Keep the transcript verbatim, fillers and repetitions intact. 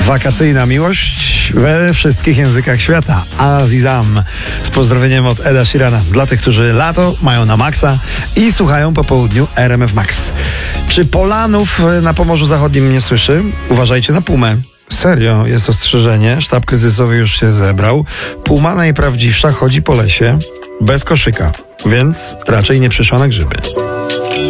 Wakacyjna miłość we wszystkich językach świata. Azizam. Z pozdrowieniem od Eda Sheerana. Dla tych, którzy lato mają na maksa i słuchają po południu R M F Max. Czy Polanów na Pomorzu Zachodnim nie słyszy? Uważajcie na pumę. Serio, jest ostrzeżenie. Sztab kryzysowy już się zebrał. Puma najprawdziwsza chodzi po lesie bez koszyka, więc raczej nie przyszła na grzyby.